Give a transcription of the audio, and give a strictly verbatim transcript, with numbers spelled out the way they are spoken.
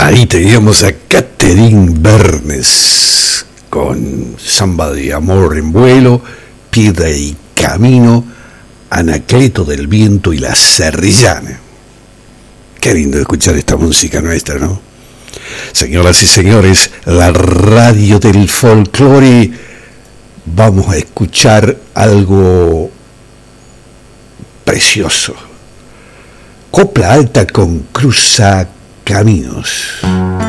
Ahí teníamos a Catherine Bernes con Samba de Amor en Vuelo, Piedra y Camino, Anacleto del Viento y La Serrillana. Qué lindo escuchar esta música nuestra, ¿no? Señoras y señores, la radio del folclore. Vamos a escuchar algo precioso. Copla alta con Cruza Caminos.